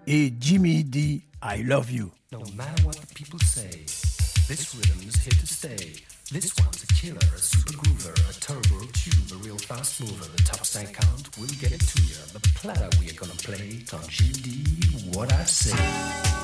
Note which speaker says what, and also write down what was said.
Speaker 1: et Jimmy D, I Love You.
Speaker 2: No matter what the people say, this rhythm's here to stay. This one's a killer, a super groover, a turbo tube, a real fast mover. The top stack count will get it to you. The platter we are gonna play, Tom Jimmy D, what I say.